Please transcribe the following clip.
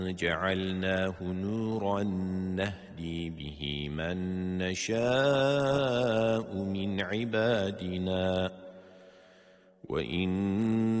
جعلناه نورا نهدي به من نشاء من عبادنا وإن